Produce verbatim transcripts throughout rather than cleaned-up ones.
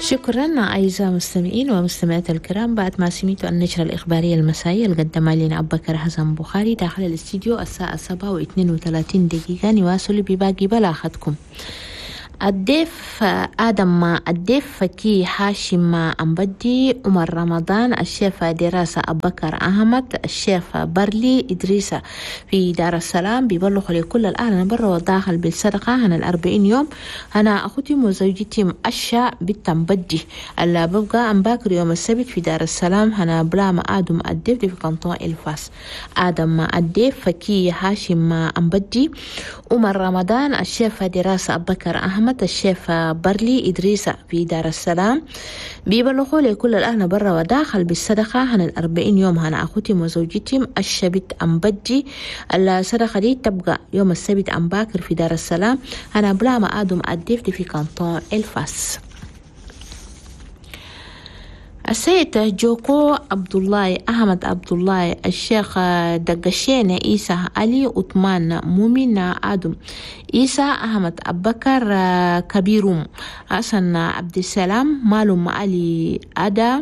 شكرا أعزائي المستمعين ومستمعات الكرام. بعد ما سمعتوا النشرة الإخبارية المسائية اللي قدمها لنا أبو بكر حسن بخاري داخل الاستديو الساعة سبعة واثنين وثلاثين دقيقة، نواصل بباقي بلاغتكم. الضيف آدم الضيف فكي هاشم أمبدي، عمر رمضان، الشيخ دراسة أبو بكر أحمد، الشيخ برلي إدريس في دار السلام بيبلغوا لكل الأهل برا والداخل بالصدقة عن الأربعين يوم. أنا أخوتي وزوجتي أشياء بالتنبدي اللي ببقى أم باكر يوم السبت في دار السلام. أنا بلام آدم الضيف في كنطون الفاس. آدم الضيف فكي هاشم أمبدي، عمر رمضان، الشيخ دراسة أبو بكر أحمد، الشيخ برلي إدريس في دار السلام بيبلغوا لكل الأهل برا وداخل بالصدقة عن الأربعين يوم. أنا أخوتي وزوجتي الشبت أمبدي الصدقة دي تبقى يوم السبت أم باكر في دار السلام. أنا بلام آدم الضيف في كنطون الفاس. السيد جوكو عبد الله أحمد عبد الله، الشيخ دقشين عيسى علي عثمان مؤمن آدم عيسى أحمد أبو بكر كبيرم حسن عبد السلام مالم علي أدا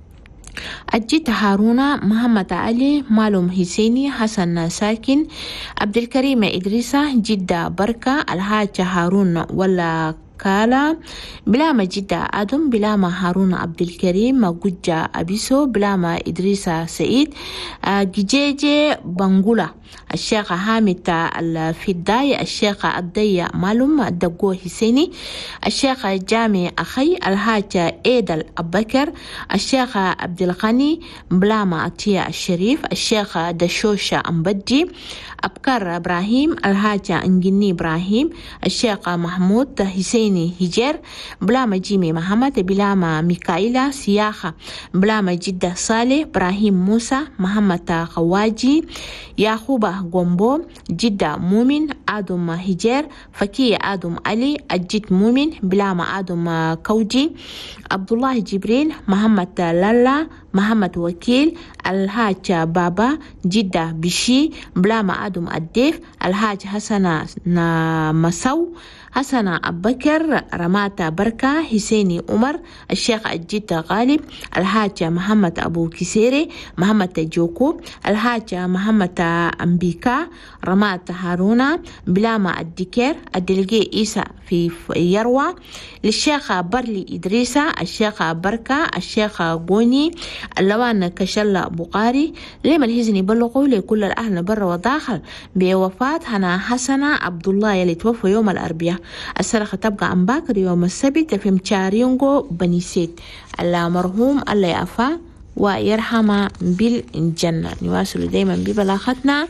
أجيت هارون محمد علي مالم حسيني حسن ساكن عبد الكريم إدريس جدة بركة الحاج هارون ولا كالا بلاما جدة آدم بلاما هارون عبد الكريم مجوجة أبيسو بلاما إدريس سعيد جيجي بانغولا الشيخ حامد الفداي الشيخ الضيا مالوم دقو حسيني الشيخ جامع أخي الحاج إيدل أبكر الشيخ عبد الغني بلاما أتيا الشريف الشيخ دشوشة أمبدي أبكر إبراهيم الحاج إنجني إبراهيم الشيخ محمود حسيني هجر بلاما جيمي محمد بلاما ميكائيلا سياخة بلاما جدة صالح إبراهيم موسى محمد خواجي يعقوب غومبو جدة مؤمن آدم هجر فكي آدم علي أجد مؤمن بلاما آدم كوجي عبد الله جبريل محمد لالا محمد وكيل الحاج بابا جدة بشي بلاما آدم الديف الحاج حسن مسو حسن أبو بكر رمات بركة حسيني عمر الشيخ الجد غالب الحاج محمد أبو كسيري محمد جوكو الحاج محمد أمبيكا رمات هارون بلاما الدكير الدلقي إيسا في يروى للشيخ برلي إدريسة الشيخ بركة الشيخ غوني اللوان كشل بقاري لما الهزني بلغوا لكل الأهل برا وداخل بوفاة هنا حسن عبد الله يلي توفى يوم الأربعاء. السرقة تبقى عن باكر يوم السبت في مشاريونغو بني سيد. الله مرحوم الله يعفى ويرحم بالجنة. نواصل دايما ببلاغتنا.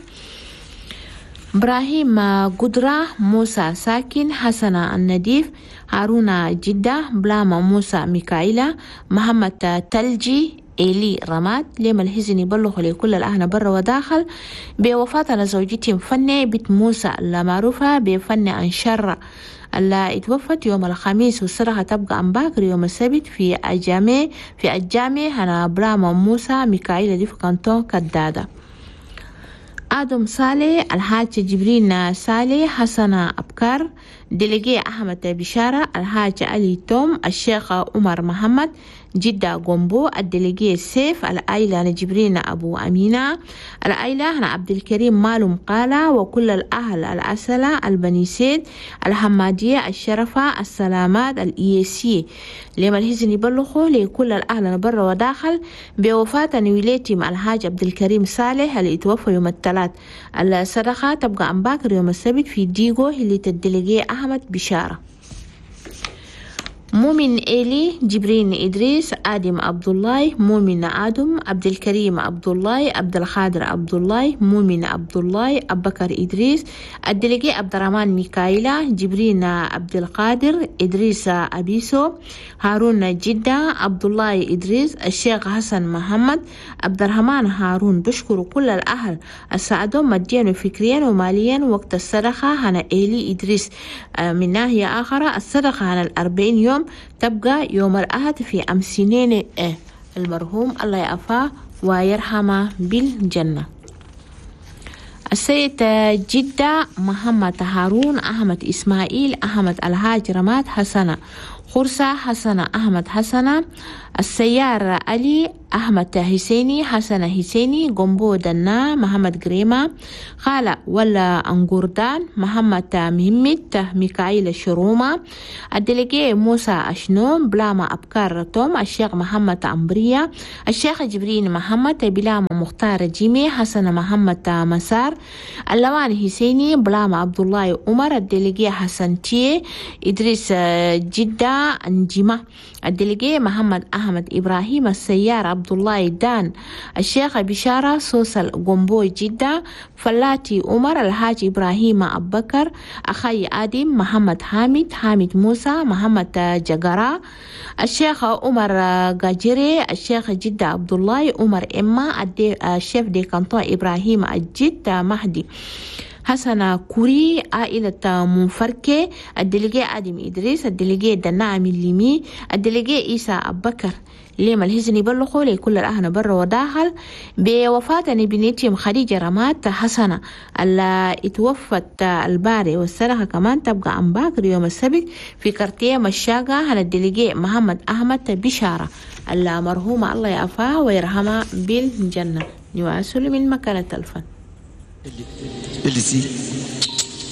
إبراهيم قدرة موسى ساكن حسن النديف هارون جدة بلاما موسى ميكائيلا محمد تلجي إيلي رمات لما الهزني بلغوا لكل الأهل برا وداخل بوفاة على زوجتي مفنة بنت موسى اللي معروفة بفنة أنشر اللي اتوفت يوم الخميس. والسرقة تبقى عن باكر يوم السبت في الجامع في الجامع هنا بلاما موسى ميكائيلا دي في كنطون كدادة. آدم صالح الحاج جبرين صالح حسن أبكار دلقي أحمد بشارة الحاج علي توم الشيخ عمر محمد جدة غومبو الدلقي السيف العائلة جبرين أبو أمينة العائلة هنا عبد الكريم مالوم قالة وكل الأهل الأسلة البني سيد الحمادية الشرفة السلامات الإيسي لما الهزن يبلغوا لكل الأهل برا وداخل بوفاة نويليتم الحاج عبد الكريم صالح اللي اتوفى يوم الثلاث. الصدقة تبقى عن باكر يوم السبت في ديغو اللي تدلقي أحمد بشارة. مؤمن إيلي جبرين إدريس آدم عبد الله مؤمن آدم عبد الكريم عبد الله عبد القادر عبد الله مؤمن عبد الله أبو بكر إدريس الدلقي عبد الرحمن ميكائيلا جبرين عبد القادر إدريس أبيسو هارون جدة عبد الله إدريس الشيخ حسن محمد عبد الرحمن هارون. بشكر كل الأهل الساعدون ماديا وفكريا وماليا وقت الصدقة هنا إيلي إدريس. من ناحية آخر الصدقة عن الأربعين يوم تبقى يوم الأحد في أمسينين إيه المرحوم الله يعفاه ويرحمه بالجنة. السيد جدة محمد هارون أحمد إسماعيل أحمد الحاج رمات حسنة خرسة حسن أحمد حسنة، السيار علي أحمد حسيني حسن حسيني، قنبو دنا محمد قريمة، خالة ولا أنقردان محمد مهمت ميكائيل الشرومة، الدليجي موسى أشنوم، بلاما أبكار توم، الشيخ محمد أمبريا، الشيخ جبرين محمد، بلاما مختار جيمي، حسن محمد مسار، اللوان حسيني، بلاما عبد الله عمر، الدليجي حسن تي، إدريس جدة انجمة، الدليجي محمد أحمد إبراهيم، السيار عبد الله دان، الشيخ بشارة سوسل قنبوي جدة، فلاتي عمر، الحاج إبراهيم أبو بكر، أخي آدم محمد حامد، حامد موسى، محمد جقرا، الشيخ عمر قاجري، الشيخ جدة عبد الله عمر إما، الشيخ دي كانطون إبراهيم الجد مهدي، حسن كوري، عائلة منفركة، الدليجي آدم إدريس، الدليجي دناء مليمي، الدليجي إيسا أبو بكر ليما الهزني بلغوا لكل الأهل برا وداخل بوفاة بنتهم خديجة رمات حسنة اللي اتوفت الباري والسرقة كمان تبقى عن باكر يوم السبت في كارتيه مشاقة على الدليجي محمد أحمد بشارة المرحومة الله يعفاها ويرحمها بالجنة. نواصل من مكانة الفن. اللي سي